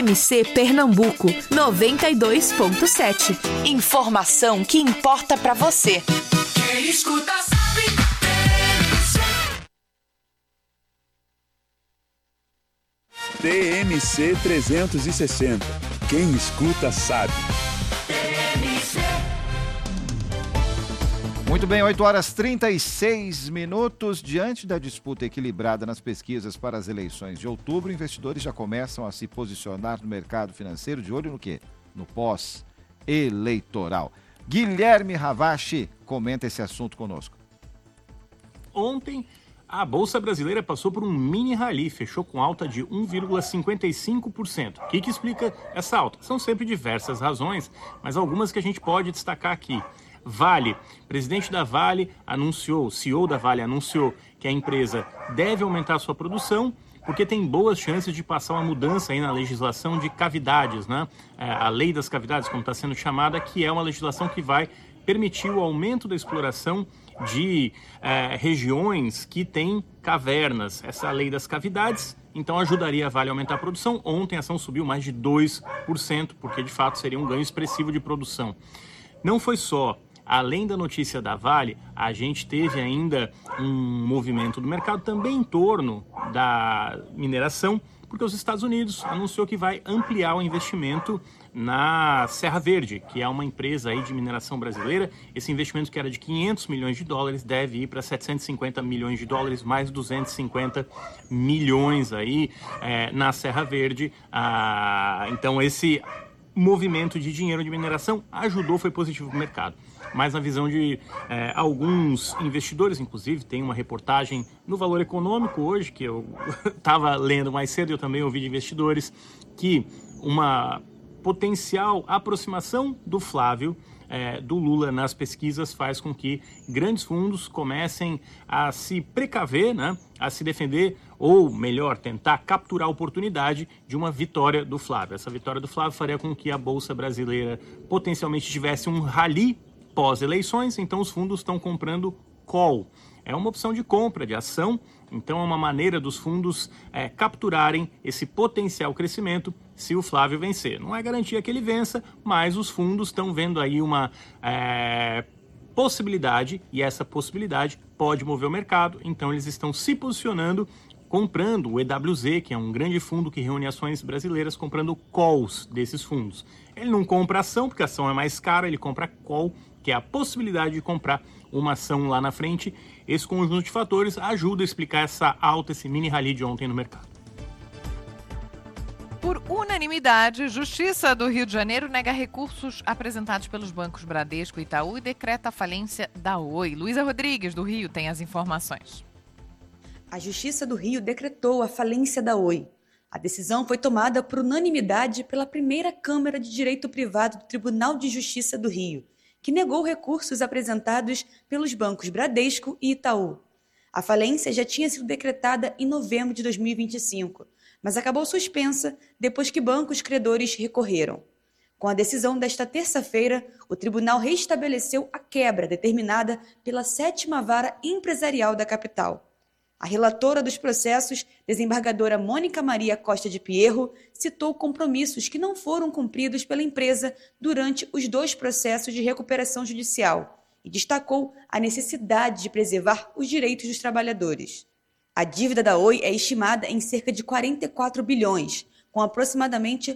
TMC Pernambuco 92.7. Informação que importa para você. Quem escuta sabe. TMC 360. Quem escuta sabe. Muito bem, 8h36. Diante da disputa equilibrada nas pesquisas para as eleições de outubro, investidores já começam a se posicionar no mercado financeiro de olho no quê? No pós-eleitoral. Guilherme Ravache comenta esse assunto conosco. Ontem, a Bolsa Brasileira passou por um mini rally, fechou com alta de 1,55%. O que explica essa alta? São sempre diversas razões, mas algumas que a gente pode destacar aqui. Vale, presidente da Vale anunciou, o CEO da Vale anunciou que a empresa deve aumentar sua produção porque tem boas chances de passar uma mudança aí na legislação de cavidades, né? A lei das cavidades, como está sendo chamada, que é uma legislação que vai permitir o aumento da exploração de regiões que têm cavernas. Essa lei das cavidades, então, ajudaria a Vale a aumentar a produção. Ontem a ação subiu mais de 2%, porque de fato seria um ganho expressivo de produção. Não foi só. Além da notícia da Vale, a gente teve ainda um movimento do mercado também em torno da mineração, porque os Estados Unidos anunciou que vai ampliar o investimento na Serra Verde, que é uma empresa aí de mineração brasileira. Esse investimento, que era de 500 milhões de dólares, deve ir para 750 milhões de dólares, mais 250 milhões aí na Serra Verde. Então esse movimento de dinheiro de mineração ajudou, foi positivo para o mercado. Mas na visão de alguns investidores, inclusive, tem uma reportagem no Valor Econômico hoje, que eu estava lendo mais cedo, eu também ouvi de investidores, que uma potencial aproximação do Flávio, do Lula nas pesquisas, faz com que grandes fundos comecem a se precaver, né, a se defender, ou melhor, tentar capturar a oportunidade de uma vitória do Flávio. Essa vitória do Flávio faria com que a Bolsa Brasileira potencialmente tivesse um rally pós-eleições, então os fundos estão comprando call. É uma opção de compra de ação, então é uma maneira dos fundos capturarem esse potencial crescimento se o Flávio vencer. Não é garantia que ele vença, mas os fundos estão vendo aí uma possibilidade, e essa possibilidade pode mover o mercado, então eles estão se posicionando, comprando o EWZ, que é um grande fundo que reúne ações brasileiras, comprando calls desses fundos. Ele não compra ação, porque a ação é mais cara, ele compra call, que é a possibilidade de comprar uma ação lá na frente. Esse conjunto de fatores ajuda a explicar essa alta, esse mini rally de ontem no mercado. Por unanimidade, Justiça do Rio de Janeiro nega recursos apresentados pelos bancos Bradesco e Itaú e decreta a falência da Oi. Luísa Rodrigues, do Rio, tem as informações. A Justiça do Rio decretou a falência da Oi. A decisão foi tomada por unanimidade pela primeira Câmara de Direito Privado do Tribunal de Justiça do Rio, que negou recursos apresentados pelos bancos Bradesco e Itaú. A falência já tinha sido decretada em novembro de 2025, mas acabou suspensa depois que bancos credores recorreram. Com a decisão desta terça-feira, o tribunal restabeleceu a quebra determinada pela 7ª Vara Empresarial da capital. A relatora dos processos, desembargadora Mônica Maria Costa de Pierro, citou compromissos que não foram cumpridos pela empresa durante os 2 processos de recuperação judicial e destacou a necessidade de preservar os direitos dos trabalhadores. A dívida da Oi é estimada em cerca de 44 bilhões, com aproximadamente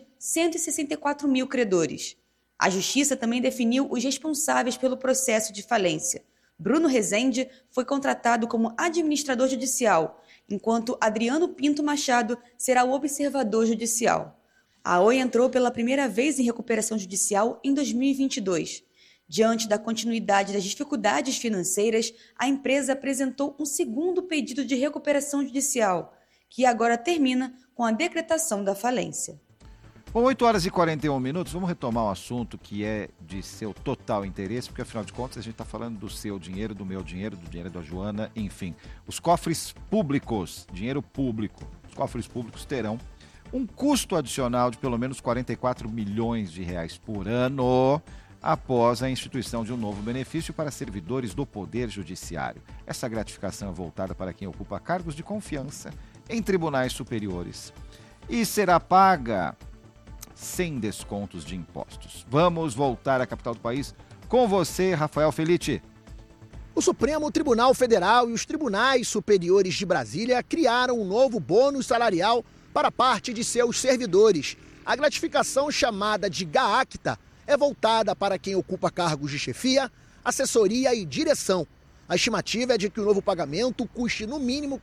164 mil credores. A Justiça também definiu os responsáveis pelo processo de falência. Bruno Rezende foi contratado como administrador judicial, enquanto Adriano Pinto Machado será o observador judicial. A Oi entrou pela primeira vez em recuperação judicial em 2022. Diante da continuidade das dificuldades financeiras, a empresa apresentou um segundo pedido de recuperação judicial, que agora termina com a decretação da falência. Bom, 8h41, vamos retomar um assunto que é de seu total interesse, porque afinal de contas a gente está falando do seu dinheiro, do meu dinheiro, do dinheiro da Joana, enfim. Os cofres públicos, dinheiro público, os cofres públicos terão um custo adicional de pelo menos 44 milhões de reais por ano após a instituição de um novo benefício para servidores do Poder Judiciário. Essa gratificação é voltada para quem ocupa cargos de confiança em tribunais superiores e será paga sem descontos de impostos. Vamos voltar à capital do país com você, Rafael Felitti. O Supremo Tribunal Federal e os tribunais superiores de Brasília criaram um novo bônus salarial para parte de seus servidores. A gratificação chamada de GAACTA é voltada para quem ocupa cargos de chefia, assessoria e direção. A estimativa é de que o novo pagamento custe no mínimo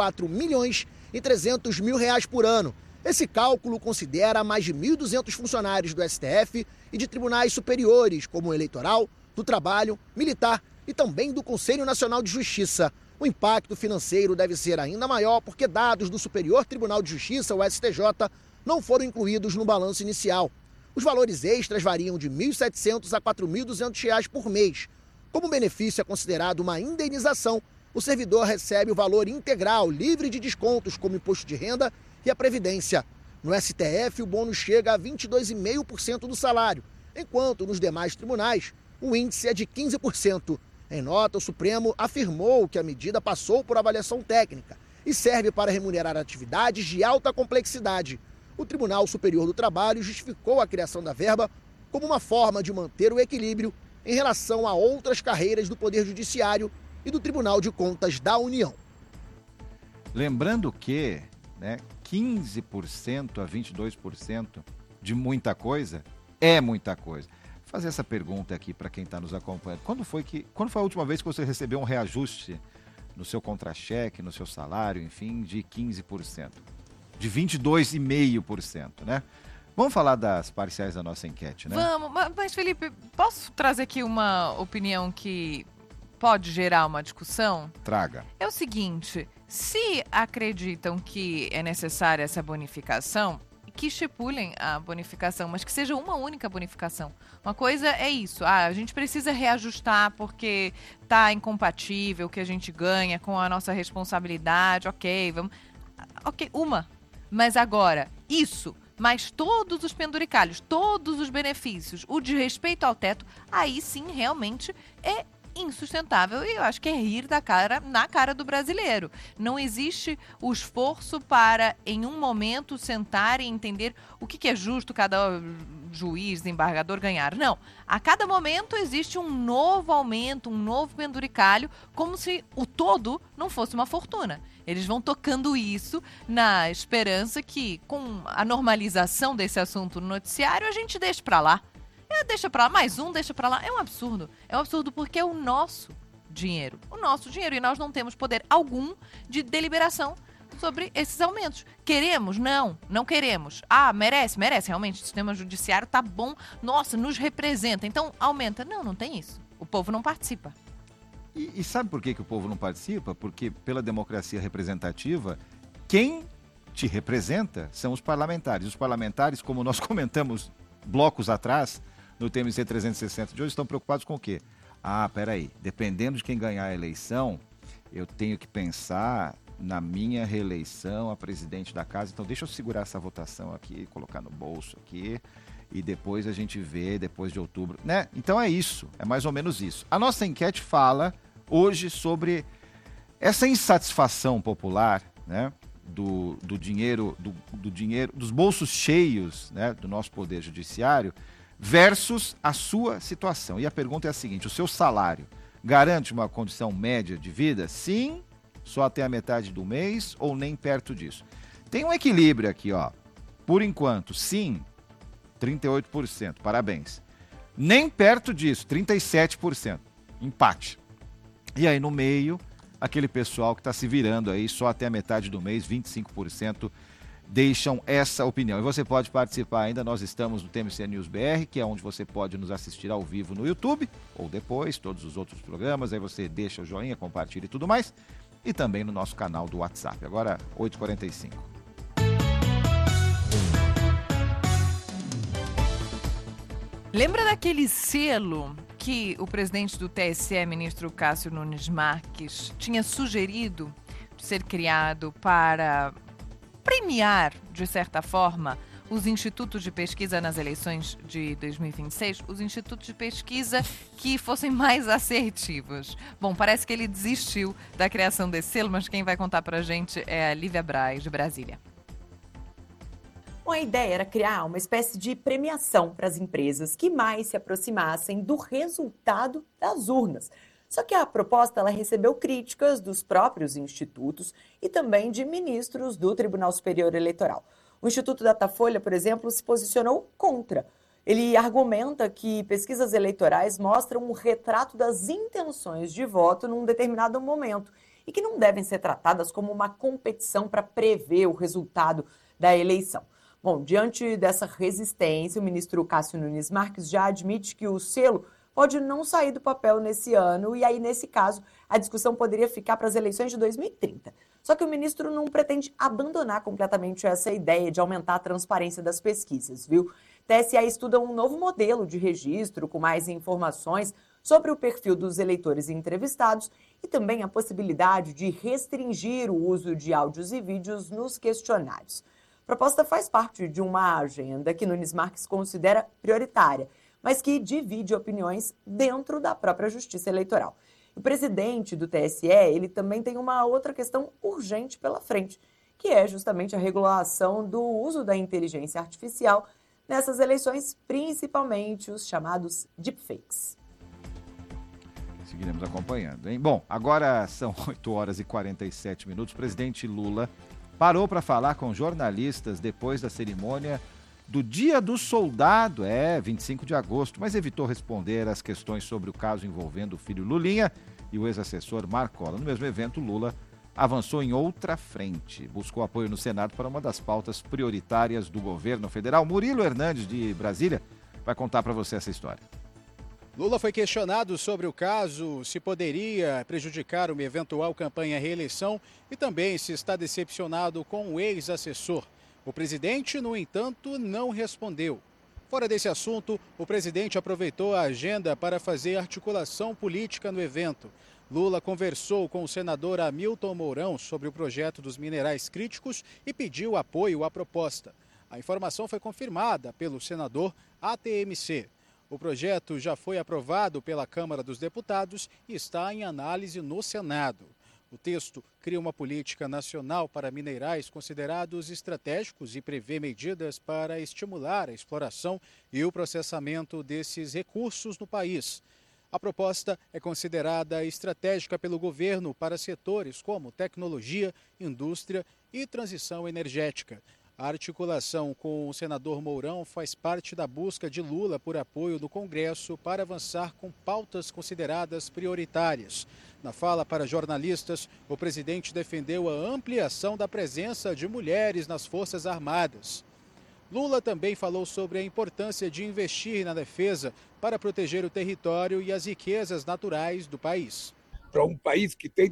R$44.300.000 por ano. Esse cálculo considera mais de 1.200 funcionários do STF e de tribunais superiores, como o Eleitoral, do Trabalho, Militar e também do Conselho Nacional de Justiça. O impacto financeiro deve ser ainda maior porque dados do Superior Tribunal de Justiça, o STJ, não foram incluídos no balanço inicial. Os valores extras variam de R$ 1.700 a R$ 4.200 por mês. Como o benefício é considerado uma indenização, o servidor recebe o valor integral, livre de descontos como imposto de renda e a Previdência. No STF, o bônus chega a 22,5% do salário, enquanto nos demais tribunais o índice é de 15%. Em nota, o Supremo afirmou que a medida passou por avaliação técnica e serve para remunerar atividades de alta complexidade. O Tribunal Superior do Trabalho justificou a criação da verba como uma forma de manter o equilíbrio em relação a outras carreiras do Poder Judiciário e do Tribunal de Contas da União. Lembrando que 15% a 22% de muita coisa é muita coisa. Vou fazer essa pergunta aqui para quem está nos acompanhando. Quando foi a última vez que você recebeu um reajuste no seu contra-cheque, no seu salário, enfim, de 15%? De 22,5%, né? Vamos falar das parciais da nossa enquete, né? Vamos, mas Felipe, posso trazer aqui uma opinião que pode gerar uma discussão? Traga. É o seguinte, se acreditam que é necessária essa bonificação, que estipulem a bonificação, mas que seja uma única bonificação. Uma coisa é isso, a gente precisa reajustar porque está incompatível o que a gente ganha com a nossa responsabilidade, ok, uma. Mas agora, isso, mais todos os penduricalhos, todos os benefícios, o de respeito ao teto, aí sim realmente é insustentável e eu acho que é rir na cara do brasileiro. Não existe o esforço para, em um momento, sentar e entender o que é justo cada juiz, desembargador ganhar. Não. A cada momento existe um novo aumento, um novo penduricalho, como se o todo não fosse uma fortuna. Eles vão tocando isso na esperança que, com a normalização desse assunto no noticiário, a gente deixe pra lá. Deixa pra lá, mais um, deixa pra lá. É um absurdo. É um absurdo porque é o nosso dinheiro. O nosso dinheiro. E nós não temos poder algum de deliberação sobre esses aumentos. Queremos? Não, não queremos. Merece. Realmente, o sistema judiciário tá bom. Nossa, nos representa. Então, aumenta. Não tem isso. O povo não participa. E sabe por que o povo não participa? Porque pela democracia representativa, quem te representa são os parlamentares. Os parlamentares, como nós comentamos blocos atrás, no TMC 360 de hoje, estão preocupados com o quê? Peraí, dependendo de quem ganhar a eleição, eu tenho que pensar na minha reeleição a presidente da casa, então deixa eu segurar essa votação aqui, colocar no bolso aqui, e depois a gente vê, depois de outubro, né? Então é isso, é mais ou menos isso. A nossa enquete fala hoje sobre essa insatisfação popular, né? Do dinheiro, dos bolsos cheios, né, do nosso poder judiciário versus a sua situação. E a pergunta é a seguinte: o seu salário garante uma condição média de vida? Sim, só até a metade do mês ou nem perto disso? Tem um equilíbrio aqui, ó. Por enquanto, sim, 38%, parabéns. Nem perto disso, 37%, empate. E aí no meio, aquele pessoal que está se virando aí só até a metade do mês, 25%, deixam essa opinião. E você pode participar ainda, nós estamos no TMC News BR, que é onde você pode nos assistir ao vivo no YouTube, ou depois, todos os outros programas, aí você deixa o joinha, compartilha e tudo mais, e também no nosso canal do WhatsApp. Agora, 8h45. Lembra daquele selo que o presidente do TSE, ministro Cássio Nunes Marques, tinha sugerido de ser criado para premiar, de certa forma, os institutos de pesquisa nas eleições de 2026, os institutos de pesquisa que fossem mais assertivos? Bom, parece que ele desistiu da criação desse selo, mas quem vai contar pra gente é a Lívia Braz, de Brasília. Bom, a ideia era criar uma espécie de premiação para as empresas que mais se aproximassem do resultado das urnas. Só que a proposta ela recebeu críticas dos próprios institutos e também de ministros do Tribunal Superior Eleitoral. O Instituto Datafolha, por exemplo, se posicionou contra. Ele argumenta que pesquisas eleitorais mostram um retrato das intenções de voto num determinado momento e que não devem ser tratadas como uma competição para prever o resultado da eleição. Bom, diante dessa resistência, o ministro Cássio Nunes Marques já admite que o selo pode não sair do papel nesse ano e aí, nesse caso, a discussão poderia ficar para as eleições de 2030. Só que o ministro não pretende abandonar completamente essa ideia de aumentar a transparência das pesquisas, viu? TSE estuda um novo modelo de registro com mais informações sobre o perfil dos eleitores entrevistados e também a possibilidade de restringir o uso de áudios e vídeos nos questionários. A proposta faz parte de uma agenda que Nunes Marques considera prioritária, mas que divide opiniões dentro da própria Justiça Eleitoral. O presidente do TSE, ele também tem uma outra questão urgente pela frente, que é justamente a regulação do uso da inteligência artificial nessas eleições, principalmente os chamados deepfakes. Seguiremos acompanhando, hein? Bom, agora são 8 horas e 47 minutos. O presidente Lula parou para falar com jornalistas depois da cerimônia do Dia do Soldado, 25 de agosto, mas evitou responder às questões sobre o caso envolvendo o filho Lulinha e o ex-assessor Marcola. No mesmo evento, Lula avançou em outra frente, buscou apoio no Senado para uma das pautas prioritárias do governo federal. Murilo Hernandes, de Brasília, vai contar para você essa história. Lula foi questionado sobre o caso, se poderia prejudicar uma eventual campanha à reeleição e também se está decepcionado com o ex-assessor. O presidente, no entanto, não respondeu. Fora desse assunto, o presidente aproveitou a agenda para fazer articulação política no evento. Lula conversou com o senador Hamilton Mourão sobre o projeto dos minerais críticos e pediu apoio à proposta. A informação foi confirmada pelo senador ATMC. O projeto já foi aprovado pela Câmara dos Deputados e está em análise no Senado. O texto cria uma política nacional para minerais considerados estratégicos e prevê medidas para estimular a exploração e o processamento desses recursos no país. A proposta é considerada estratégica pelo governo para setores como tecnologia, indústria e transição energética. A articulação com o senador Mourão faz parte da busca de Lula por apoio do Congresso para avançar com pautas consideradas prioritárias. Na fala para jornalistas, o presidente defendeu a ampliação da presença de mulheres nas Forças Armadas. Lula também falou sobre a importância de investir na defesa para proteger o território e as riquezas naturais do país. Para um país que tem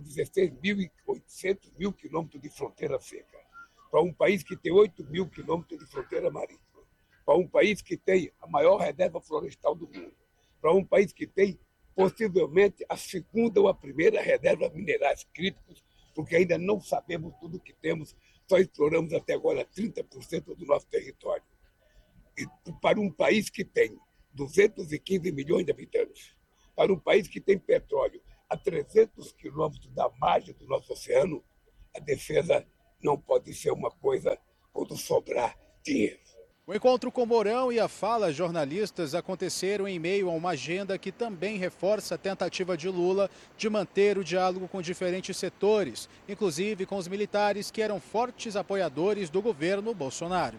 16.800 quilômetros de fronteira seca, para um país que tem 8 mil quilômetros de fronteira marítima, para um país que tem a maior reserva florestal do mundo, para um país que tem possivelmente a segunda ou a primeira reserva de minerais críticos, porque ainda não sabemos tudo o que temos, só exploramos até agora 30% do nosso território. E para um país que tem 215 milhões de habitantes, para um país que tem petróleo a 300 quilômetros da margem do nosso oceano, a defesa não pode ser uma coisa quando sobrar dinheiro. O encontro com Mourão e a fala a jornalistas aconteceram em meio a uma agenda que também reforça a tentativa de Lula de manter o diálogo com diferentes setores, inclusive com os militares que eram fortes apoiadores do governo Bolsonaro.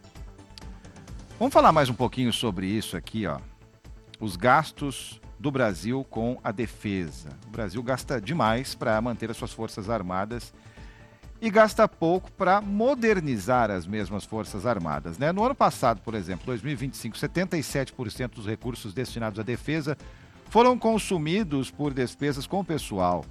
Vamos falar mais um pouquinho sobre isso aqui, ó. Os gastos do Brasil com a defesa. O Brasil gasta demais para manter as suas forças armadas e gasta pouco para modernizar as mesmas Forças Armadas, né? No ano passado, por exemplo, 2025, 77% dos recursos destinados à defesa foram consumidos por despesas com o pessoal.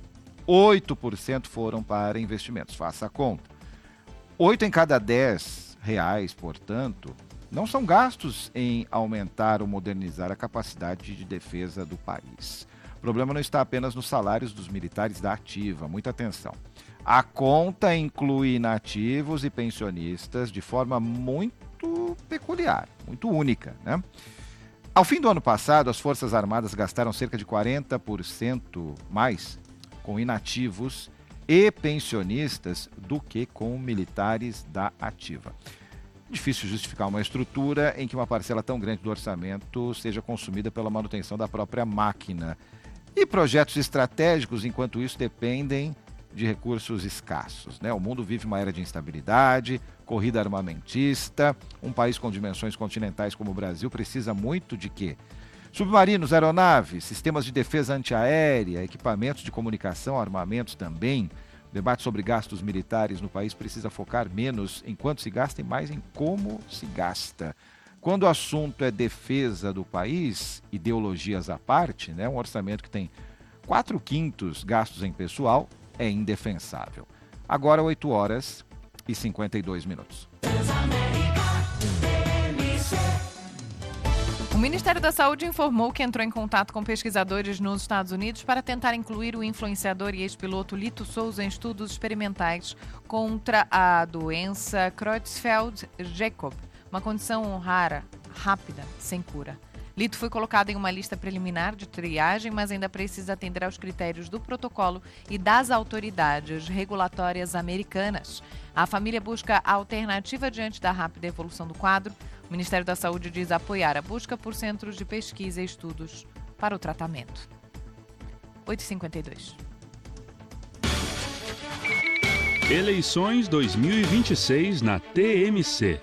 8% foram para investimentos, faça a conta. 8 em cada 10 reais, portanto, não são gastos em aumentar ou modernizar a capacidade de defesa do país. O problema não está apenas nos salários dos militares da ativa, muita atenção. A conta inclui inativos e pensionistas de forma muito peculiar, muito única, né? Ao fim do ano passado, as Forças Armadas gastaram cerca de 40% mais com inativos e pensionistas do que com militares da ativa. Difícil justificar uma estrutura em que uma parcela tão grande do orçamento seja consumida pela manutenção da própria máquina. E projetos estratégicos, enquanto isso, dependem de recursos escassos, né? O mundo vive uma era de instabilidade, corrida armamentista. Um país com dimensões continentais como o Brasil precisa muito de quê? Submarinos, aeronaves, sistemas de defesa antiaérea, equipamentos de comunicação, armamentos também. O debate sobre gastos militares no país precisa focar menos em quanto se gasta e mais em como se gasta. Quando o assunto é defesa do país, ideologias à parte, né? Um orçamento que tem 4/5 gastos em pessoal é indefensável. Agora 8h52. O Ministério da Saúde informou que entrou em contato com pesquisadores nos Estados Unidos para tentar incluir o influenciador e ex-piloto Lito Souza em estudos experimentais contra a doença Creutzfeldt-Jakob, uma condição rara, rápida, sem cura. Lito foi colocado em uma lista preliminar de triagem, mas ainda precisa atender aos critérios do protocolo e das autoridades regulatórias americanas. A família busca a alternativa diante da rápida evolução do quadro. O Ministério da Saúde diz apoiar a busca por centros de pesquisa e estudos para o tratamento. 8h52. Eleições 2026 na TMC.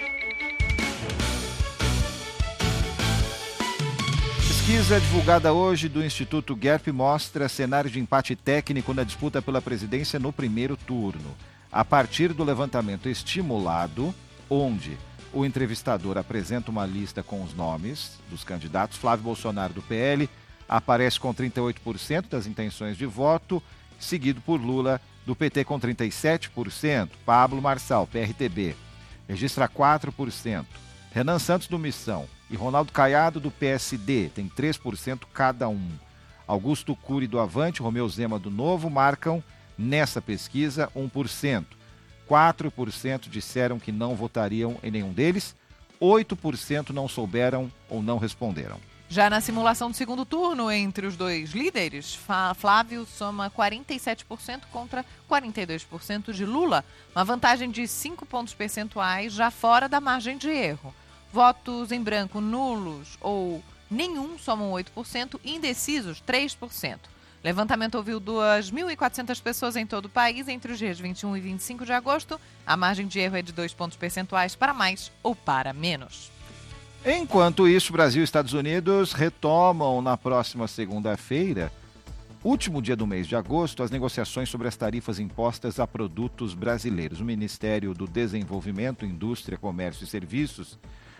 Pesquisa divulgada hoje do Instituto GERP mostra cenário de empate técnico na disputa pela presidência no primeiro turno. A partir do levantamento estimulado, onde o entrevistador apresenta uma lista com os nomes dos candidatos, Flávio Bolsonaro, do PL, aparece com 38% das intenções de voto, seguido por Lula, do PT, com 37%, Pablo Marçal, PRTB, registra 4%, Renan Santos, do Missão, e Ronaldo Caiado, do PSD, tem 3% cada um. Augusto Cury, do Avante, Romeu Zema, do Novo, marcam, nessa pesquisa, 1%. 4% disseram que não votariam em nenhum deles, 8% não souberam ou não responderam. Já na simulação do segundo turno, entre os dois líderes, Flávio soma 47% contra 42% de Lula, uma vantagem de 5 pontos percentuais já fora da margem de erro. Votos em branco nulos ou nenhum somam 8%, indecisos 3%. Levantamento ouviu 2.400 pessoas em todo o país entre os dias 21 e 25 de agosto. A margem de erro é de 2 pontos percentuais para mais ou para menos. Enquanto isso, Brasil e Estados Unidos retomam na próxima segunda-feira, último dia do mês de agosto, as negociações sobre as tarifas impostas a produtos brasileiros. O Ministério do Desenvolvimento, Indústria, Comércio e Serviços,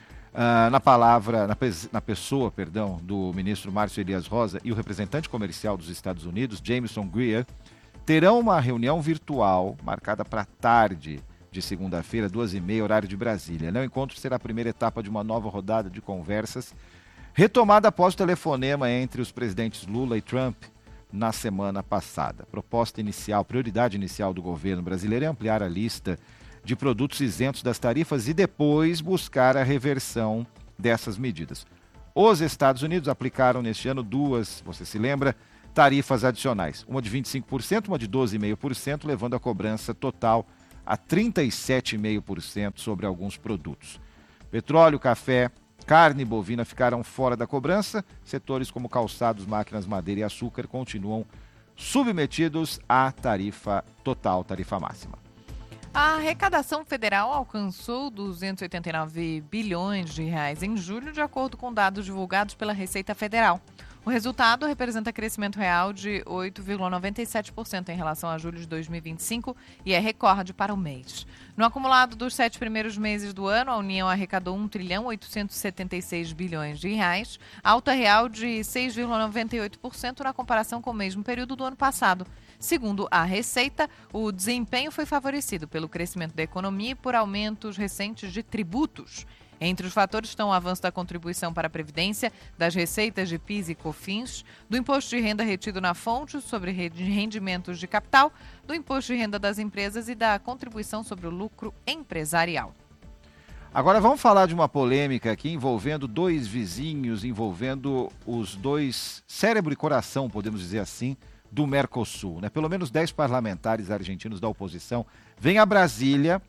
na pessoa do ministro Márcio Elias Rosa e o representante comercial dos Estados Unidos, Jameson Greer, terão uma reunião virtual marcada para tarde de segunda-feira, 2h30, horário de Brasília. O encontro será a primeira etapa de uma nova rodada de conversas, retomada após o telefonema entre os presidentes Lula e Trump na semana passada. Prioridade inicial do governo brasileiro é ampliar a lista de produtos isentos das tarifas e depois buscar a reversão dessas medidas. Os Estados Unidos aplicaram neste ano duas, você se lembra, tarifas adicionais. Uma de 25%, uma de 12,5%, levando a cobrança total a 37,5% sobre alguns produtos. Petróleo, café, carne bovina ficaram fora da cobrança. Setores como calçados, máquinas, madeira e açúcar continuam submetidos à tarifa total, tarifa máxima. A arrecadação federal alcançou 289 bilhões de reais em julho, de acordo com dados divulgados pela Receita Federal. O resultado representa crescimento real de 8,97% em relação a julho de 2025 e é recorde para o mês. No acumulado dos 7 primeiros meses do ano, a União arrecadou 1,876 bilhões de reais, alta real de 6,98% na comparação com o mesmo período do ano passado. Segundo a Receita, o desempenho foi favorecido pelo crescimento da economia e por aumentos recentes de tributos. Entre os fatores estão o avanço da contribuição para a Previdência, das receitas de PIS e COFINS, do imposto de renda retido na fonte sobre rendimentos de capital, do imposto de renda das empresas e da contribuição sobre o lucro empresarial. Agora vamos falar de uma polêmica aqui envolvendo dois vizinhos, envolvendo os dois cérebro e coração, podemos dizer assim, do Mercosul. Pelo menos 10 parlamentares argentinos da oposição vêm a Brasília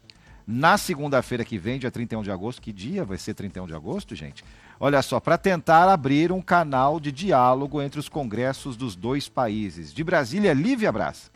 na segunda-feira que vem, dia 31 de agosto. Que dia vai ser 31 de agosto, gente? Olha só, para tentar abrir um canal de diálogo entre os congressos dos dois países. De Brasília, Lívia Braz.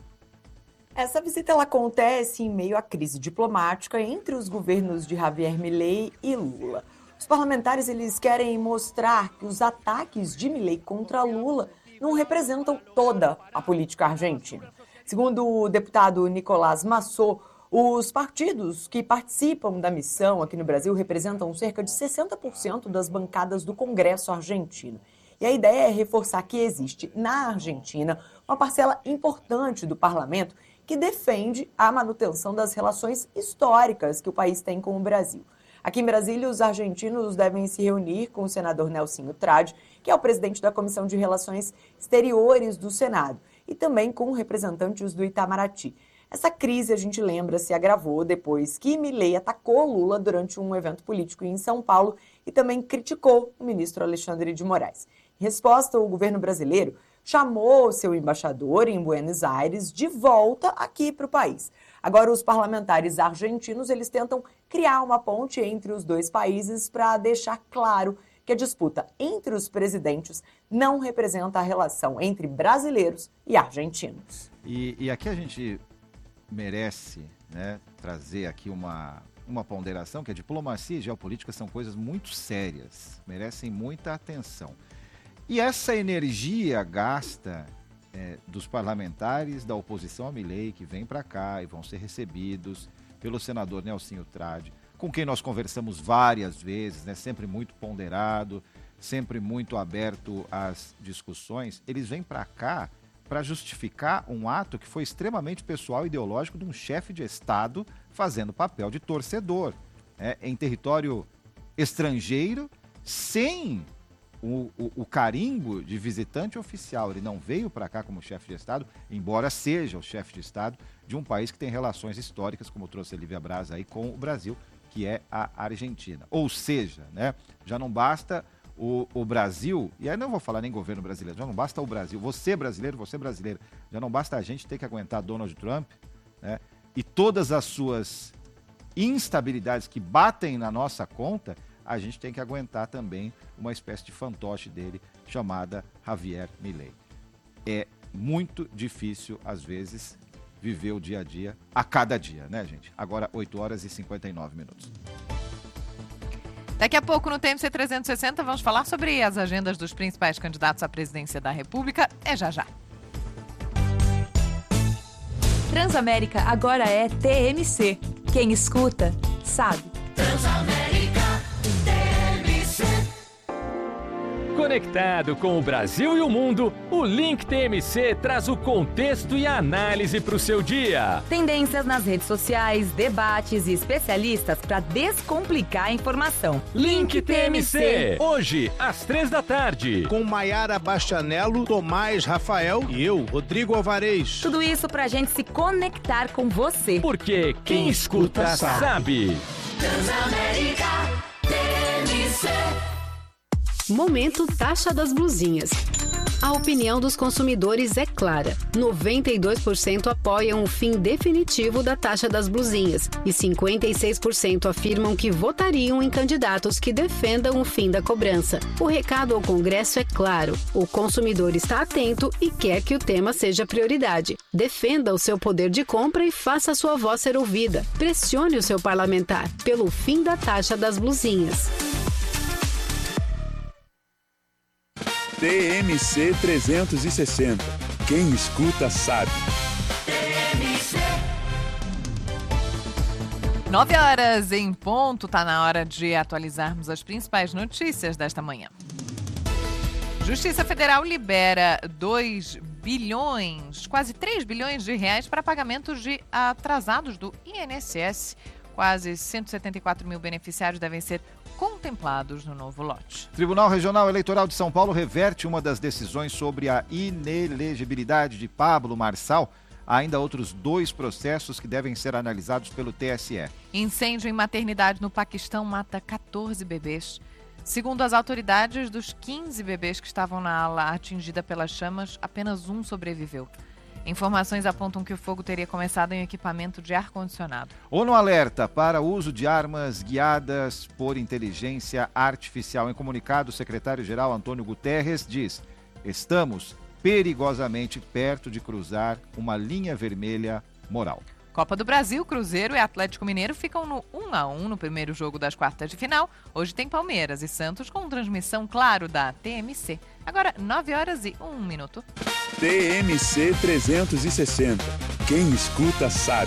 Essa visita ela acontece em meio à crise diplomática entre os governos de Javier Milei e Lula. Os parlamentares eles querem mostrar que os ataques de Milei contra Lula não representam toda a política argentina. Segundo o deputado Nicolás Massot, os partidos que participam da missão aqui no Brasil representam cerca de 60% das bancadas do Congresso argentino. E a ideia é reforçar que existe na Argentina uma parcela importante do parlamento que defende a manutenção das relações históricas que o país tem com o Brasil. Aqui em Brasília, os argentinos devem se reunir com o senador Nelsinho Trade, que é o presidente da Comissão de Relações Exteriores do Senado, e também com representantes do Itamaraty. Essa crise, a gente lembra, se agravou depois que Milei atacou Lula durante um evento político em São Paulo e também criticou o ministro Alexandre de Moraes. Em resposta, o governo brasileiro chamou seu embaixador em Buenos Aires de volta aqui para o país. Agora, os parlamentares argentinos eles tentam criar uma ponte entre os dois países para deixar claro que a disputa entre os presidentes não representa a relação entre brasileiros e argentinos. E aqui a gente merece, né, trazer aqui uma ponderação, que a diplomacia e geopolítica são coisas muito sérias, merecem muita atenção. E essa energia gasta dos parlamentares da oposição a Milei, que vem para cá e vão ser recebidos pelo senador Nelsinho Trade, com quem nós conversamos várias vezes, né, sempre muito ponderado, sempre muito aberto às discussões, eles vêm para cá para justificar um ato que foi extremamente pessoal e ideológico de um chefe de Estado fazendo papel de torcedor, em território estrangeiro, sem o carimbo de visitante oficial. Ele não veio para cá como chefe de Estado, embora seja o chefe de Estado de um país que tem relações históricas, como trouxe a Lívia Braz aí, com o Brasil, que é a Argentina. Ou seja, né, já não basta o Brasil, e aí não vou falar nem governo brasileiro, já não basta o Brasil, você brasileiro, já não basta a gente ter que aguentar Donald Trump, né, e todas as suas instabilidades que batem na nossa conta, a gente tem que aguentar também uma espécie de fantoche dele chamada Javier Milei. É muito difícil, às vezes, viver o dia a dia, a cada dia, né, gente? Agora, 8h59. Daqui a pouco, no TMC 360, vamos falar sobre as agendas dos principais candidatos à presidência da República. É já já. Transamérica agora é TMC. Quem escuta, sabe. Transamérica TMC. Conectado com o Brasil e o mundo, o Link TMC traz o contexto e a análise para o seu dia. Tendências nas redes sociais, debates e especialistas para descomplicar a informação. Link TMC, hoje, às 15h. Com Maiara Bastianello, Tomás Rafael e eu, Rodrigo Alvarez. Tudo isso pra gente se conectar com você. Porque quem escuta sabe. Transamérica TMC. Momento Taxa das Blusinhas. A opinião dos consumidores é clara. 92% apoiam o fim definitivo da taxa das blusinhas e 56% afirmam que votariam em candidatos que defendam o fim da cobrança. O recado ao Congresso é claro. O consumidor está atento e quer que o tema seja prioridade. Defenda o seu poder de compra e faça a sua voz ser ouvida. Pressione o seu parlamentar pelo fim da taxa das blusinhas. TMC 360. Quem escuta sabe. 9h em ponto, tá na hora de atualizarmos as principais notícias desta manhã. Justiça Federal libera 2 bilhões, quase 3 bilhões de reais para pagamentos de atrasados do INSS. Quase 174 mil beneficiários devem ser contemplados no novo lote. Tribunal Regional Eleitoral de São Paulo reverte uma das decisões sobre a inelegibilidade de Pablo Marçal. Há ainda outros 2 processos que devem ser analisados pelo TSE. Incêndio em maternidade no Paquistão mata 14 bebês. Segundo as autoridades, dos 15 bebês que estavam na ala atingida pelas chamas, apenas um sobreviveu. Informações apontam que o fogo teria começado em um equipamento de ar-condicionado. ONU alerta para o uso de armas guiadas por inteligência artificial. Em comunicado, o secretário-geral Antônio Guterres diz: estamos perigosamente perto de cruzar uma linha vermelha moral. Copa do Brasil, Cruzeiro e Atlético Mineiro ficam no 1-1 no primeiro jogo das quartas de final. Hoje tem Palmeiras e Santos com transmissão, claro, da TMC. Agora, 9h01. TMC 360. Quem escuta sabe.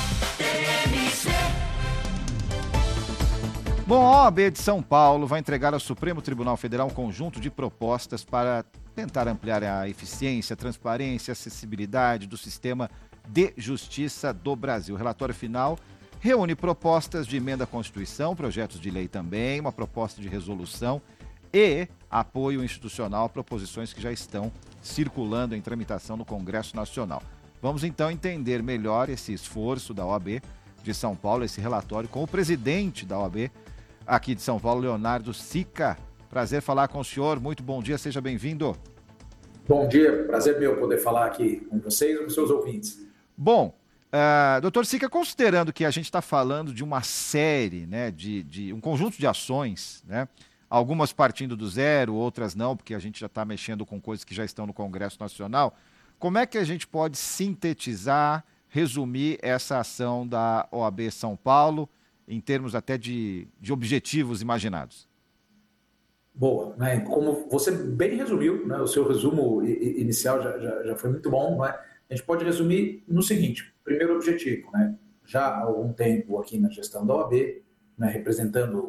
Bom, a OAB de São Paulo vai entregar ao Supremo Tribunal Federal um conjunto de propostas para tentar ampliar a eficiência, transparência e acessibilidade do sistema de justiça do Brasil. O relatório final reúne propostas de emenda à Constituição, projetos de lei também, uma proposta de resolução e apoio institucional a proposições que já estão circulando em tramitação no Congresso Nacional. Vamos então entender melhor esse esforço da OAB de São Paulo, esse relatório, com o presidente da OAB aqui de São Paulo, Leonardo Sica. Prazer falar com o senhor, muito bom dia, seja bem-vindo. Bom dia, prazer meu poder falar aqui com vocês e com seus ouvintes. Bom, doutor Sica, considerando que a gente está falando de uma série, né, de um conjunto de ações, né, algumas partindo do zero, outras não, porque a gente já está mexendo com coisas que já estão no Congresso Nacional, como é que a gente pode sintetizar, resumir essa ação da OAB São Paulo, em termos até de objetivos imaginados? Boa, né? Como você bem resumiu, né, o seu resumo inicial já foi muito bom, né? A gente pode resumir no seguinte: primeiro objetivo, né? Já há algum tempo aqui na gestão da OAB, né, representando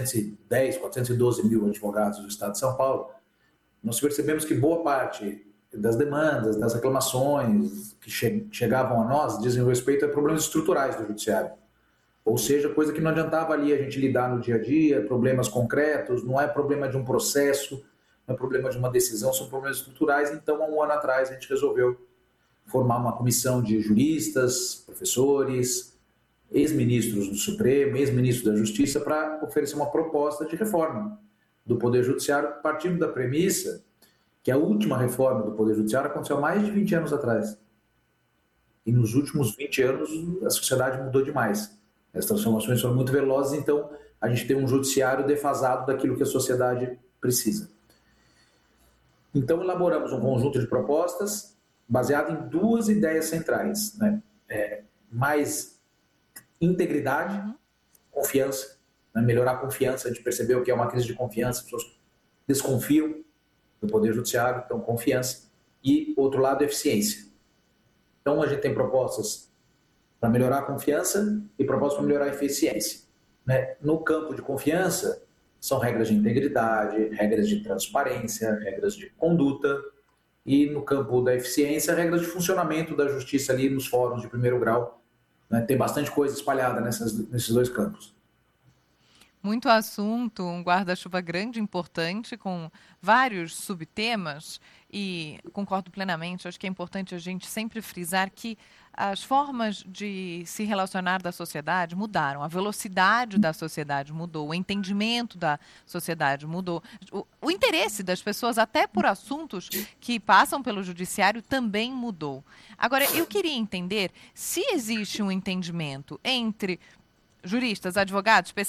412 mil advogados do Estado de São Paulo, nós percebemos que boa parte das demandas, das reclamações que chegavam a nós dizem respeito a problemas estruturais do judiciário. Ou seja, coisa que não adiantava ali a gente lidar no dia a dia, problemas concretos, não é problema de um processo, não é problema de uma decisão, são problemas estruturais. Então, há um ano atrás, a gente resolveu formar uma comissão de juristas, professores, ex-ministros do Supremo, ex-ministros da Justiça, para oferecer uma proposta de reforma do Poder Judiciário, partindo da premissa que a última reforma do Poder Judiciário aconteceu há mais de 20 anos atrás. E nos últimos 20 anos, a sociedade mudou demais. As transformações foram muito velozes, então a gente tem um judiciário defasado daquilo que a sociedade precisa. Então, elaboramos um conjunto de propostas baseado em duas ideias centrais, né? Mais integridade, confiança, né? Melhorar a confiança. A gente percebeu que é uma crise de confiança, as pessoas desconfiam do Poder Judiciário, então confiança. E, outro lado, eficiência. Então, a gente tem propostas para melhorar a confiança e propostas para melhorar a eficiência, né? No campo de confiança, são regras de integridade, regras de transparência, regras de conduta, e no campo da eficiência, regras de funcionamento da justiça ali nos fóruns de primeiro grau, né? Tem bastante coisa espalhada nesses dois campos. Muito assunto, um guarda-chuva grande, importante, com vários subtemas, e concordo plenamente, acho que é importante a gente sempre frisar que as formas de se relacionar da sociedade mudaram, a velocidade da sociedade mudou, o entendimento da sociedade mudou, o interesse das pessoas até por assuntos que passam pelo judiciário também mudou. Agora, eu queria entender se existe um entendimento entre juristas, advogados,